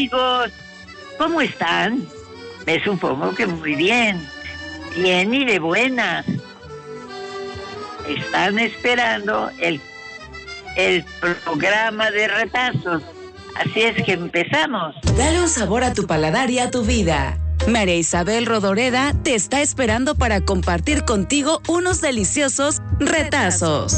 amigos, ¿cómo están? Me supongo que muy bien, bien y de buenas. Están esperando el programa de retazos. Así es que empezamos. Dale un sabor a tu paladar y a tu vida. María Isabel Rodoreda te está esperando para compartir contigo unos deliciosos retazos.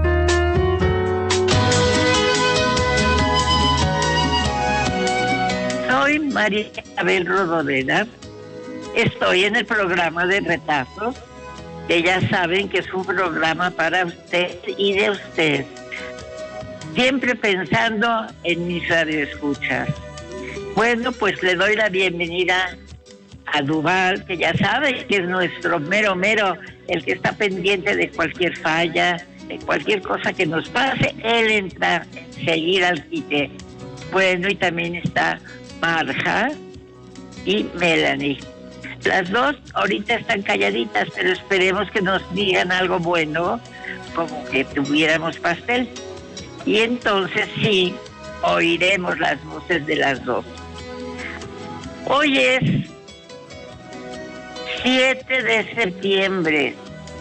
Soy María Isabel Rodoreda. Estoy en el programa de retazos, que ya saben que es un programa para usted y de usted. Siempre pensando en mis radioescuchas. Bueno, pues le doy la bienvenida a Duval, que ya sabe que es nuestro mero, el que está pendiente de cualquier falla, de cualquier cosa que nos pase, él entra enseguida al quite. Bueno, y también está Marja y Melanie. Las dos ahorita están calladitas, pero esperemos que nos digan algo bueno, como que tuviéramos pastel. Y entonces sí, oiremos las voces de las dos. Hoy es 7 de septiembre.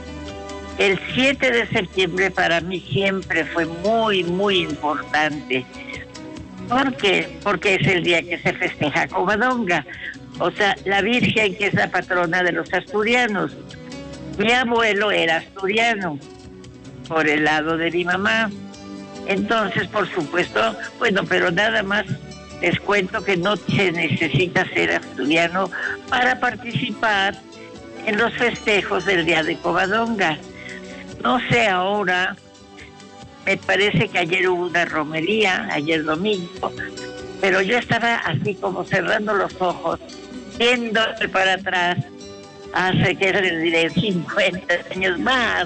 El 7 de septiembre para mí siempre fue muy, muy importante. ¿Por qué? Porque es el día que se festeja Covadonga. O sea, la Virgen, que es la patrona de los asturianos. Mi abuelo era asturiano, por el lado de mi mamá. Entonces, por supuesto, bueno, pero nada más les cuento que no se necesita ser asturiano para participar en los festejos del día de Covadonga. No sé ahora, me parece que ayer hubo una romería, ayer domingo, pero yo estaba así como cerrando los ojos, viendo para atrás, hace que de 50 años más,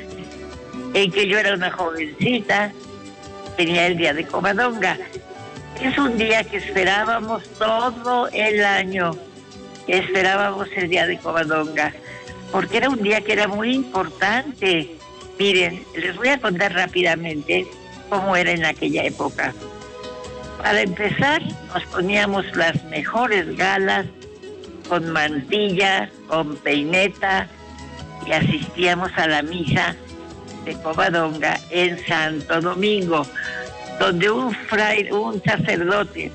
en que yo era una jovencita, tenía el día de Covadonga. Es un día que esperábamos todo el año, esperábamos el día de Covadonga, porque era un día que era muy importante. Miren, les voy a contar rápidamente cómo era en aquella época. Para empezar, nos poníamos las mejores galas, con mantilla, con peineta, y asistíamos a la misa de Covadonga en Santo Domingo, donde un sacerdote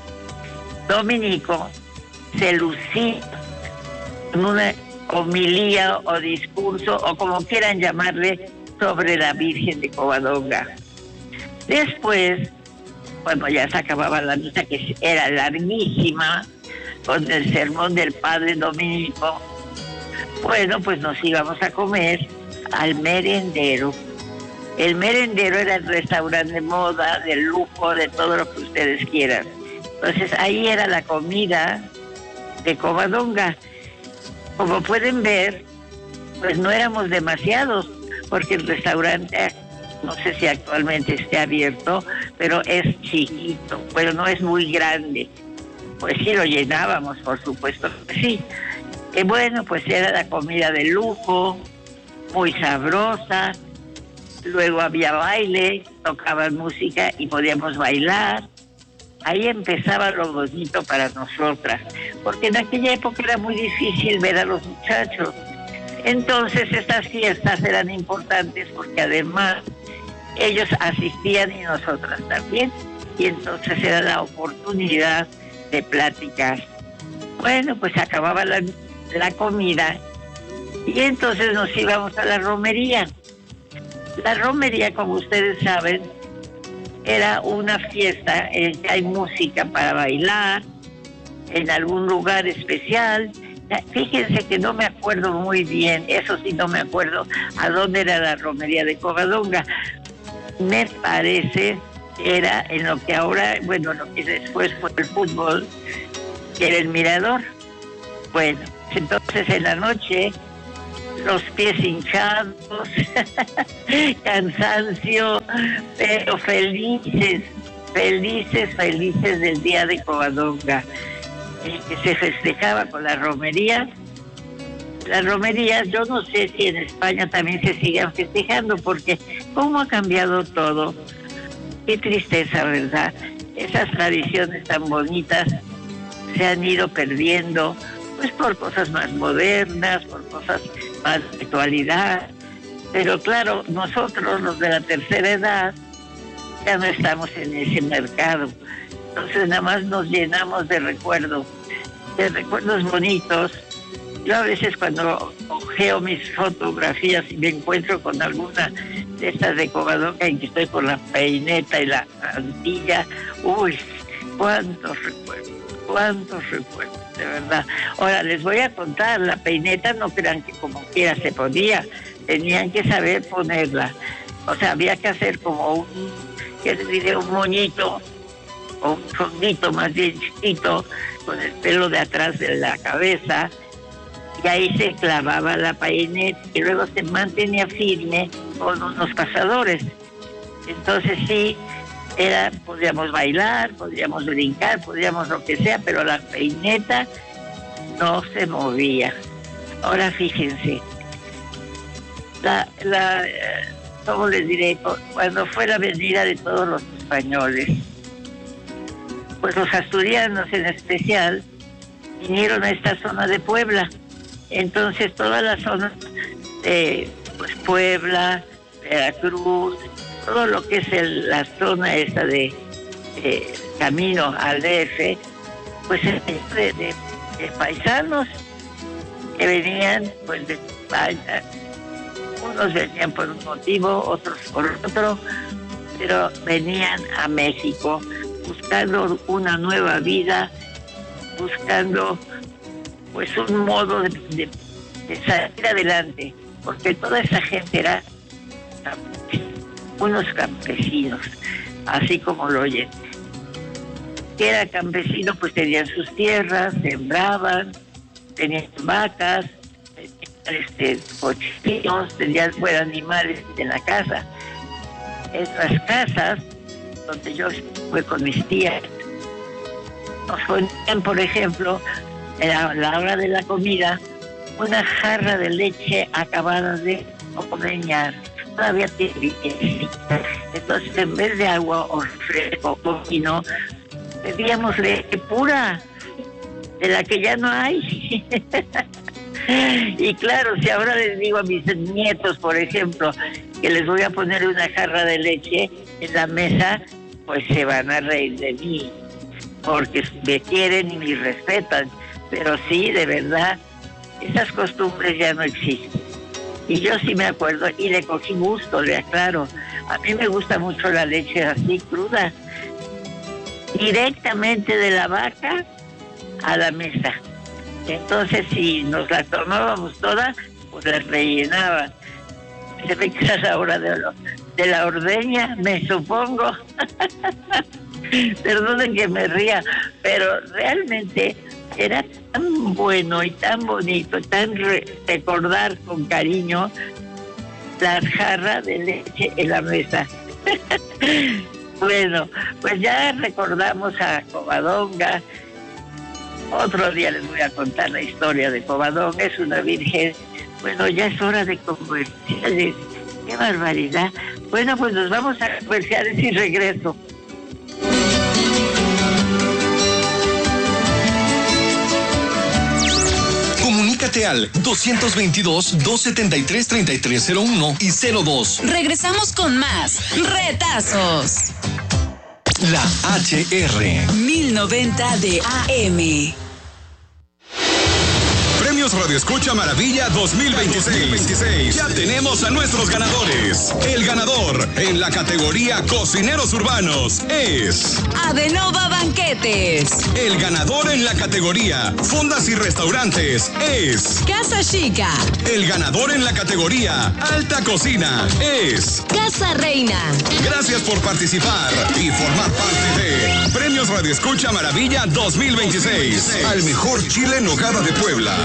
dominico se lucía en una homilía o discurso, o como quieran llamarle, sobre la Virgen de Covadonga. Después, cuando ya se acababa la misa, que era larguísima, con el sermón del padre dominico, bueno, pues nos íbamos a comer al merendero. El merendero era el restaurante de moda, de lujo, de todo lo que ustedes quieran. Entonces ahí era la comida de Covadonga. Como pueden ver, pues no éramos demasiados, porque el restaurante, no sé si actualmente esté abierto, pero es chiquito, pero no es muy grande. Pues sí lo llenábamos, por supuesto que sí. Y bueno, pues era la comida de lujo, muy sabrosa. Luego había baile, tocaban música y podíamos bailar. Ahí empezaba lo bonito para nosotras, porque en aquella época era muy difícil ver a los muchachos. Entonces estas fiestas eran importantes porque además ellos asistían y nosotras también. Y entonces era la oportunidad de platicar. Bueno, pues acababa la comida y entonces nos íbamos a la romería. La romería, como ustedes saben, era una fiesta en que hay música para bailar en algún lugar especial. Fíjense que no me acuerdo muy bien, eso sí no me acuerdo a dónde era la romería de Covadonga. Me parece que era en lo que ahora, bueno, lo que después fue el fútbol, que era el Mirador. Bueno, entonces en la noche, los pies hinchados, cansancio, pero felices del día de Covadonga, que se festejaba con la romería. Las romerías, yo no sé si en España también se sigan festejando, porque cómo ha cambiado todo. Qué tristeza, ¿verdad? esas tradiciones tan bonitas se han ido perdiendo, pues por cosas más modernas, por cosas más de actualidad. Pero claro, nosotros, los de la tercera edad, ya no estamos en ese mercado. Entonces nada más nos llenamos de recuerdos bonitos. Yo a veces cuando ojeo mis fotografías y me encuentro con alguna de estas de Covadonga en que estoy con la peineta y la antilla, uy, cuántos recuerdos, de verdad. Ahora les voy a contar, la peineta no crean que como quiera se ponía, tenían que saber ponerla. O sea, había que hacer como un moñito, o un fondito más bien chiquito, con el pelo de atrás de la cabeza, y ahí se clavaba la peineta y luego se mantenía firme con unos pasadores. Entonces sí, podíamos bailar, podíamos brincar, podíamos lo que sea, pero la peineta no se movía. Ahora fíjense, ¿cómo les diré? Cuando fue la venida de todos los españoles, pues los asturianos en especial vinieron a esta zona de Puebla. Entonces toda la zona de Puebla, Veracruz, todo lo que es la zona esa de camino al DF, pues de paisanos que venían pues de España. Unos venían por un motivo, otros por otro, pero venían a México buscando una nueva vida, buscando pues un modo de salir adelante, porque toda esa gente era unos campesinos, así como lo oyen. Que era campesino, pues tenían sus tierras, sembraban, tenían vacas, tenían cochinos, tenían buenos animales en la casa. En las casas donde yo fui con mis tías, nos ponían, por ejemplo, a la hora de la comida, una jarra de leche acabada de ordeñar. Todavía tiene. Entonces, en vez de agua o refresco o vino, pedíamos leche pura, de la que ya no hay. Y claro, si ahora les digo a mis nietos, por ejemplo, que les voy a poner una jarra de leche en la mesa, pues se van a reír de mí, porque me quieren y me respetan. Pero sí, de verdad, esas costumbres ya no existen. Y yo sí me acuerdo, y le cogí gusto, le aclaro. A mí me gusta mucho la leche así cruda, directamente de la vaca a la mesa. Entonces, si nos la tomábamos toda, pues la rellenaban. Se ve que es la hora de la ordeña, me supongo. Perdonen que me ría, pero realmente era tan bueno y tan bonito, recordar con cariño la jarra de leche en la mesa. Bueno, pues ya recordamos a Covadonga. Otro día les voy a contar la historia de Covadonga. Es una virgen. Bueno, ya es hora de comerciales. ¡Qué barbaridad! Bueno, pues nos vamos a comerciales y regreso. Comunícate al 222-273-3301 y 02. Regresamos con más Retazos. La HR 1090 de AM. Premios Radio Escucha Maravilla 2026. Ya tenemos a nuestros ganadores. El ganador en la categoría Cocineros Urbanos es Adenova Banquetes. El ganador en la categoría Fondas y Restaurantes es Casa Chica. El ganador en la categoría Alta Cocina es Casa Reina. Gracias por participar y formar parte de Premios Radio Escucha Maravilla 2026. Al mejor chile en nogada de Puebla.